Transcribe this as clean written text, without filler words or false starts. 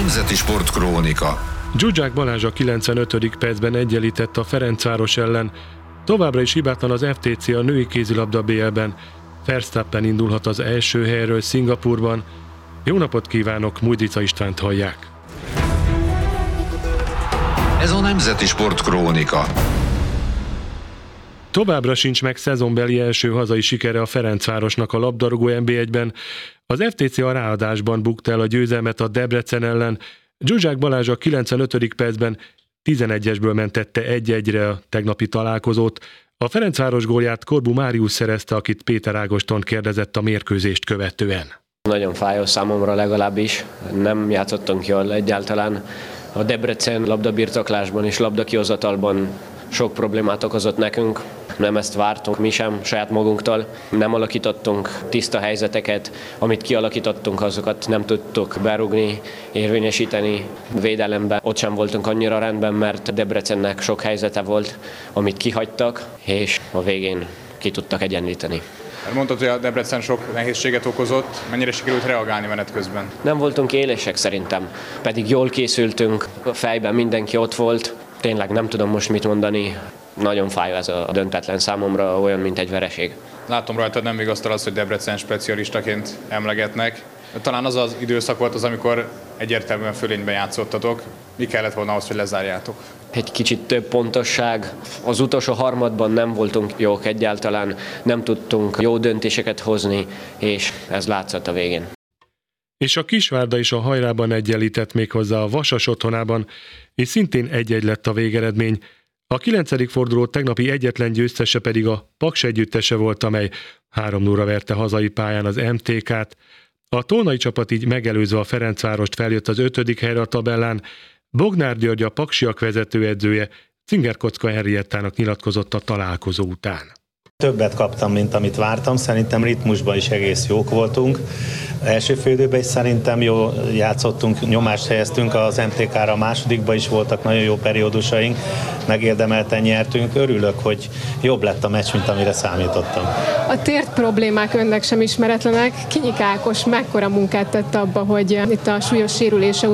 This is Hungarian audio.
Nemzeti Sportkrónika. Zsuzsák Balázs a 95. percben egyenlített a Ferencváros ellen. Továbbra is hibátlan az FTC a női kézilabda BL-ben. Verstappen indulhat az első helyről Szingapurban. Jó napot kívánok, Mújdica Istvánt hallják. Ez a Nemzeti Sportkrónika. Továbbra sincs meg szezonbeli első hazai sikere a Ferencvárosnak a labdarúgó NB1-ben. Az FTC a ráadásban bukta el a győzelmet a Debrecen ellen. Zsuzsák Balázs a 95. percben 11-esből mentette 1-1-re a tegnapi találkozót. A Ferencváros gólját Korbu Máriusz szerezte, akit Péter Ágoston kérdezett a mérkőzést követően. Nagyon fájó számomra legalábbis, nem játszottunk jól egyáltalán. A Debrecen labdabirtoklásban és labdakihozatalban sok problémát okozott nekünk. Nem ezt vártunk mi sem saját magunktól. Nem alakítottunk tiszta helyzeteket, amit kialakítottunk, azokat nem tudtuk berúgni, érvényesíteni. Védelemben ott sem voltunk annyira rendben, mert Debrecennek sok helyzete volt, amit kihagytak, és a végén ki tudtak egyenlíteni. Mondtad, hogy a Debrecen sok nehézséget okozott, mennyire sikerült reagálni menet közben? Nem voltunk élesek szerintem, pedig jól készültünk, a fejben mindenki ott volt. Tényleg nem tudom most mit mondani, nagyon fájó ez a döntetlen számomra, olyan, mint egy vereség. Látom rajtad, nem vigasztal az, hogy Debrecen specialistaként emlegetnek. Talán az az időszak volt az, amikor egyértelműen fölényben játszottatok. Mi kellett volna ahhoz, hogy lezárjátok? Egy kicsit több pontosság. Az utolsó harmadban nem voltunk jók egyáltalán, nem tudtunk jó döntéseket hozni, és ez látszott a végén. És a Kisvárda is a Hajrában egyenlített méghozzá a Vasas otthonában, és szintén 1-1 lett a végeredmény. A 9. forduló tegnapi egyetlen győztese pedig a Paks együttese volt, amely 3-0-ra verte hazai pályán az MTK-t. A tolnai csapat így megelőzve a Ferencvárost feljött az 5. helyre a tabellán. Bognár György, a paksiak vezetőedzője, Cingerkocka Henriettának nyilatkozott a találkozó után. Többet kaptam, mint amit vártam, szerintem ritmusban is egész jók voltunk. Első félidőben is szerintem jól játszottunk, nyomást helyeztünk az MTK-ra, a másodikban is voltak nagyon jó periódusaink, megérdemelten nyertünk. Örülök, hogy jobb lett a meccs, mint amire számítottam. A tért problémák önnek sem ismeretlenek. Kinyik Ákos mekkora munkát tett abba, hogy itt a súlyos sérülése